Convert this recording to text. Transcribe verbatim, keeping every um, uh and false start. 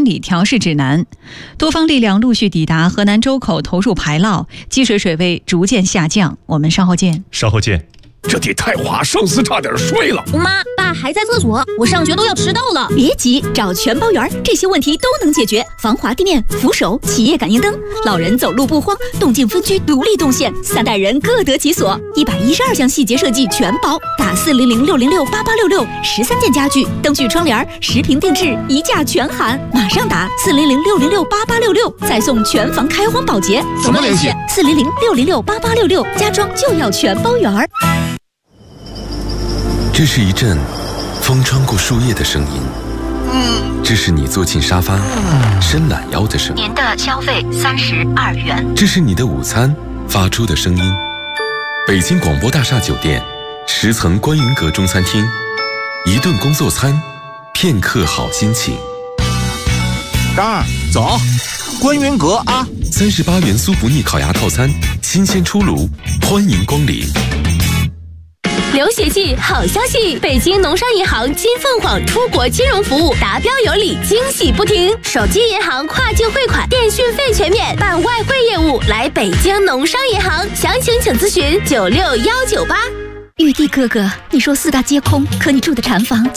理调试指南。多方力量陆续抵达河南周口投入排涝，积水水位逐渐下降。我们稍后见。 稍后见。 这地太滑，上司差点睡了。 妈，爸还在厕所，我上学都要迟到了。 别急，找全包园，这些问题都能解决。防滑地面、扶手、企业感应灯，老人走路不慌，动静分区独立动线，三代人各得其所。一百一十二项细节设计全包，打四零零六零六八八六六，十三件家具、灯具、窗帘，十平定制，一价全含。马上打四零零六零六八八六六，再送全房开荒保洁。 怎么联系？ 四零零六零六八八六六，家装就要全包园。 这是一阵风穿过树叶的声音，这是你坐进沙发伸懒腰的声音。 您的消费三十二元。 这是你的午餐发出的声音。北京广播大厦酒店十层观云阁中餐厅，一顿工作餐，片刻好心情。 张二，走，观云阁啊！ 三十八元酥不腻烤鸭套餐，新鲜出炉，欢迎光临。 流血季好消息！北京农商银行金凤凰出国金融服务达标有礼，惊喜不停！手机银行跨境汇款，电讯费全免，办外汇业务来北京农商银行，详情请咨询九六幺九八。 玉帝哥哥，你说四大皆空，可你住的禅房